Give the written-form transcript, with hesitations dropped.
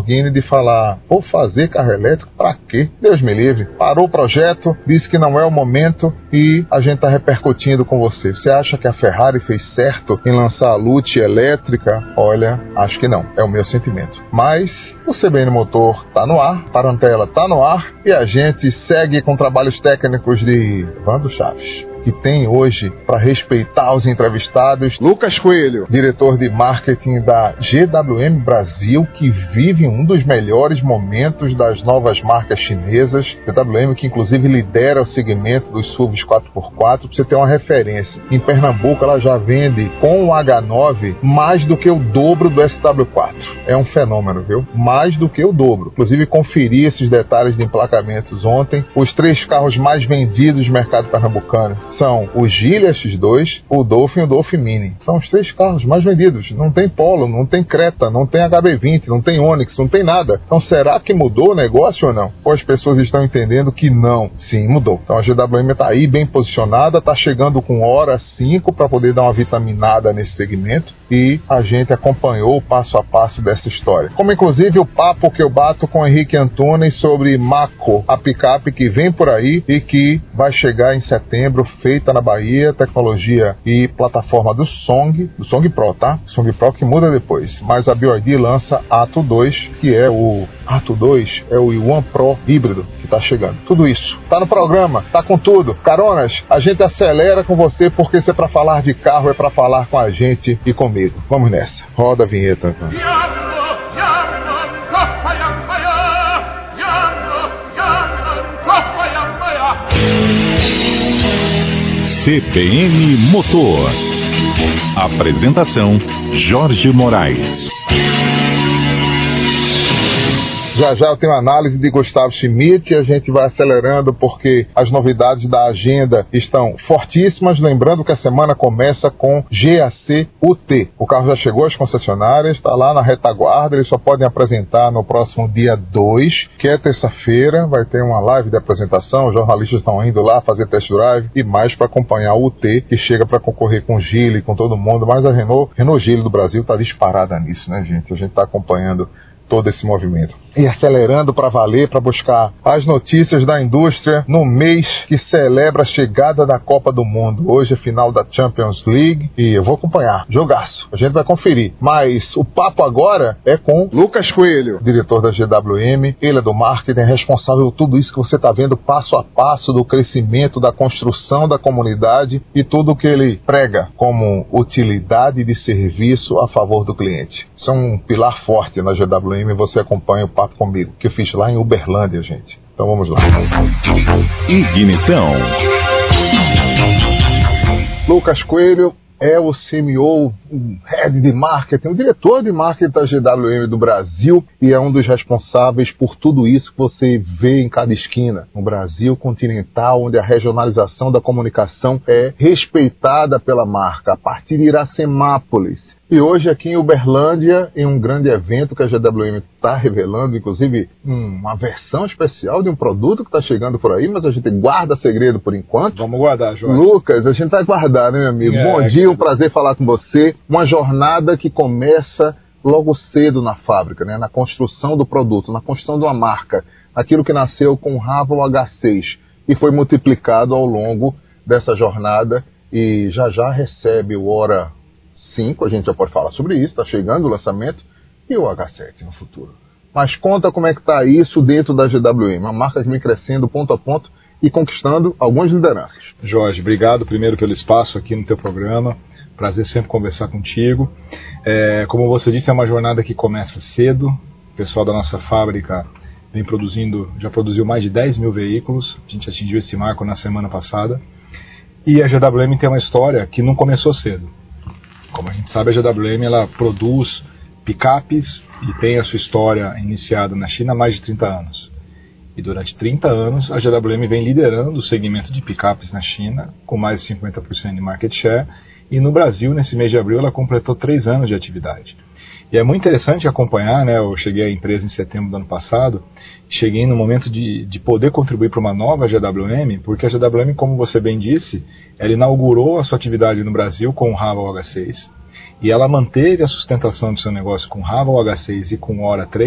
Lamborghini de falar, vou fazer carro elétrico pra quê? Deus me livre. Parou o projeto, disse que não é o momento e a gente está repercutindo com você. Você acha que a Ferrari fez certo em lançar a Lute elétrica? Olha, acho que não. É o meu sentimento. Mas o CBN Motor tá no ar, Tarantela tá no ar e a gente segue com trabalhos técnicos de Vando Chaves, que tem hoje para respeitar os entrevistados, Lucas Coelho, diretor de marketing da GWM Brasil, que vive um dos melhores momentos das novas marcas chinesas. GWM que inclusive lidera o segmento dos SUVs 4x4, para você ter uma referência. Em Pernambuco ela já vende com o H9 mais do que o dobro do SW4. É um fenômeno, viu? Mais do que o dobro. Inclusive conferi esses detalhes de emplacamentos ontem. Os 3 carros mais vendidos do mercado pernambucano são o Gilia X2, o Dolphin e o Dolphin Mini. São os 3 carros mais vendidos. Não tem Polo, não tem Creta, não tem HB20, não tem Onix, não tem nada. Então será que mudou o negócio ou não? Ou as pessoas estão entendendo que não? Sim, mudou. Então a GWM está aí bem posicionada, está chegando com hora 5 para poder dar uma vitaminada nesse segmento e a gente acompanhou o passo a passo dessa história. Como inclusive o papo que eu bato com o Henrique Antunes sobre Mako, a picape que vem por aí e que vai chegar em setembro, feita na Bahia, tecnologia e plataforma do Song Pro, tá? Song Pro que muda depois, mas a BYD lança Atto 2, que é o Atto 2, é o One Pro híbrido que tá chegando. Tudo isso tá no programa, tá com tudo. Caronas, a gente acelera com você porque se é pra falar de carro, é pra falar com a gente e comigo. Vamos nessa. Roda a vinheta. CBN Motor. Apresentação: Jorge Moraes. Já eu tenho análise de Gustavo Schmidt e a gente vai acelerando porque as novidades da agenda estão fortíssimas. Lembrando que a semana começa com GAC UT. O carro já chegou às concessionárias, está lá na retaguarda, eles só podem apresentar no próximo dia 2, que é terça-feira. Vai ter uma live de apresentação, os jornalistas estão indo lá fazer test drive e mais para acompanhar o UT, que chega para concorrer com o Geely, com todo mundo. Mas a Renault Geely do Brasil está disparada nisso, né, gente? A gente está acompanhando todo esse movimento. E acelerando para valer, para buscar as notícias da indústria no mês que celebra a chegada da Copa do Mundo. Hoje é final da Champions League e eu vou acompanhar. Jogaço. A gente vai conferir. Mas o papo agora é com Lucas Coelho, diretor da GWM. Ele é do marketing, é responsável por tudo isso que você está vendo passo a passo do crescimento, da construção da comunidade e tudo que ele prega como utilidade de serviço a favor do cliente. Isso é um pilar forte na GWM e você acompanha o papo comigo, que eu fiz lá em Uberlândia, gente. Então vamos lá. Ignição. Lucas Coelho é o CMO, o head de marketing, o diretor de marketing da GWM do Brasil e é um dos responsáveis por tudo isso que você vê em cada esquina. No Brasil continental, onde a regionalização da comunicação é respeitada pela marca, a partir de Iracemápolis. E hoje aqui em Uberlândia, em um grande evento que a GWM está revelando, inclusive uma versão especial de um produto que está chegando por aí, mas a gente guarda segredo por enquanto. Vamos guardar, Jorge. Lucas, a gente vai guardar, né, meu amigo? Bom dia, um prazer falar com você. Uma jornada que começa logo cedo na fábrica, né? Na construção do produto, na construção de uma marca, aquilo que nasceu com o Haval H6 e foi multiplicado ao longo dessa jornada e já recebe o Hora 5, a gente já pode falar sobre isso, está chegando o lançamento, e o H7 no futuro. Mas conta como é que está isso dentro da GWM, uma marca que vem crescendo ponto a ponto e conquistando algumas lideranças. Jorge, obrigado primeiro pelo espaço aqui no teu programa, prazer sempre conversar contigo. Como você disse, é uma jornada que começa cedo, o pessoal da nossa fábrica vem produzindo, já produziu mais de 10 mil veículos, a gente atingiu esse marco na semana passada, e a GWM tem uma história que não começou cedo. Como a gente sabe, a GWM ela produz picapes e tem a sua história iniciada na China há mais de 30 anos. E durante 30 anos, a GWM vem liderando o segmento de picapes na China, com mais de 50% de market share. E no Brasil, nesse mês de abril, ela completou 3 anos de atividade. E é muito interessante acompanhar, né? Eu cheguei à empresa em setembro do ano passado, cheguei no momento de poder contribuir para uma nova GWM, porque a GWM, como você bem disse, ela inaugurou a sua atividade no Brasil com o Haval H6, e ela manteve a sustentação do seu negócio com o Haval H6 e com o Hora 3,